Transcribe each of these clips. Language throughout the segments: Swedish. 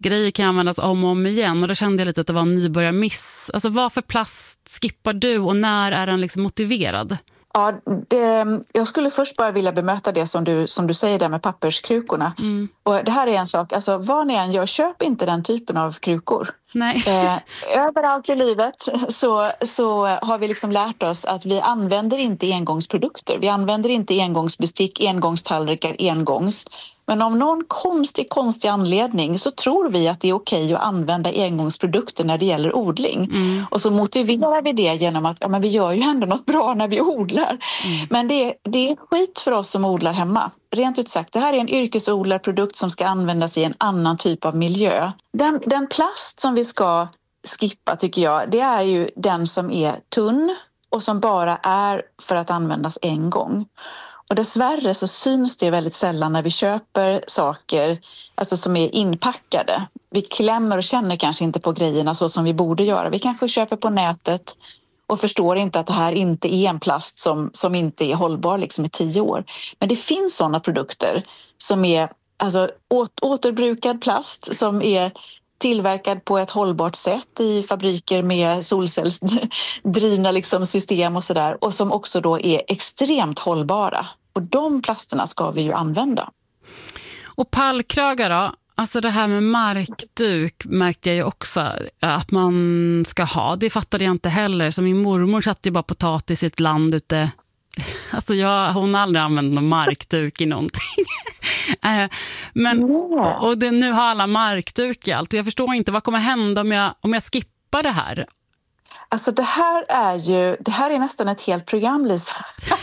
grejer kan användas om och om igen. Och då kände jag lite att det var en nybörjarmiss. Alltså vad för plast skippar du och när är den liksom motiverad? Ja, jag skulle först bara vilja bemöta det som du säger där med papperskrukorna. Och det här är en sak, alltså vad ni än gör, köp inte den typen av krukor. Nej. Överallt i livet så har vi liksom lärt oss att vi använder inte engångsprodukter. Vi använder inte engångsbestick, engångstallrikar, engångs. Men av någon konstig anledning så tror vi att det är okej att använda engångsprodukter när det gäller odling. Och så motiverar vi det genom att men vi gör ju ändå något bra när vi odlar. Men det är skit för oss som odlar hemma. Rent ut sagt, det här är en yrkesodlarprodukt som ska användas i en annan typ av miljö. Den plast som vi ska skippa tycker jag, det är ju den som är tunn och som bara är för att användas en gång. Och dessvärre så syns det väldigt sällan när vi köper saker alltså som är inpackade. Vi klämmer och känner kanske inte på grejerna så som vi borde göra. Vi kanske köper på nätet och förstår inte att det här inte är en plast som inte är hållbar liksom i 10 år. Men det finns sådana produkter som är alltså, återbrukad plast som är tillverkad på ett hållbart sätt i fabriker med solcellsdrivna liksom system och sådär. Och som också då är extremt hållbara. Och de plasterna ska vi ju använda. Och pallkragar då? Alltså det här med markduk märkte jag ju också att man ska ha. Det fattade jag inte heller. Så min mormor satt ju bara potatis i ett land ute. Alltså hon har aldrig använt någon markduk i någonting. Men, och nu har alla markduk i allt. Och jag förstår inte, vad kommer hända om jag skippar det här? Alltså det här är nästan ett helt program, Lisa.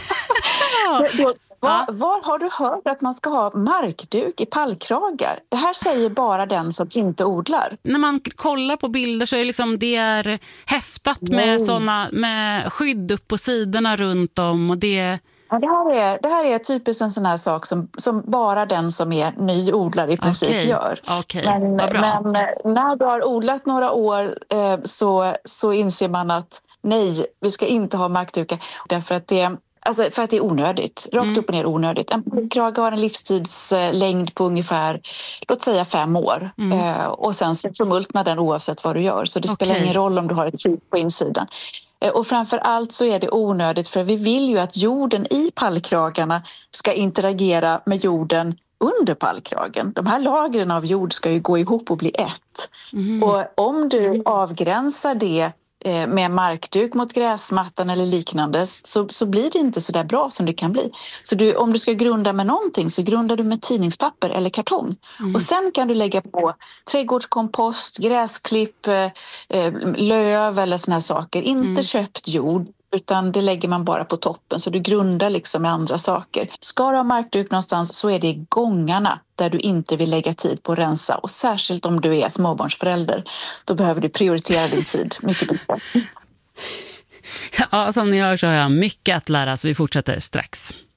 Var har du hört att man ska ha markduk i pallkragar? Det här säger bara den som inte odlar. När man kollar på bilder så är det är häftat med skydd upp på sidorna runt om. Och det... Ja, det här är typiskt en sån här sak som bara den som är ny odlare i princip gör. Men när du har odlat några år så inser man att nej, vi ska inte ha markdukar. Därför att för att det är onödigt. Rakt upp och ner onödigt. En pallkrage har en livstidslängd på ungefär, låt säga 5 år. Och sen så förmultnar den oavsett vad du gör. Så det spelar ingen roll om du har ett chip på insidan. Och framför allt så är det onödigt för vi vill ju att jorden i pallkragarna ska interagera med jorden under pallkragen. De här lagren av jord ska ju gå ihop och bli ett. Och om du avgränsar det med markduk mot gräsmattan eller liknande så blir det inte så där bra som det kan bli. Så om du ska grunda med någonting så grundar du med tidningspapper eller kartong. Och sen kan du lägga på trädgårdskompost, gräsklipp, löv eller såna här saker. Inte köpt jord utan det lägger man bara på toppen så du grundar liksom med andra saker. Ska du ha markduk någonstans så är det i gångarna där du inte vill lägga tid på att rensa och särskilt om du är småbarnsförälder. Då behöver du prioritera din tid mycket bättre. Ja, som ni hör så har jag mycket att lära så vi fortsätter strax.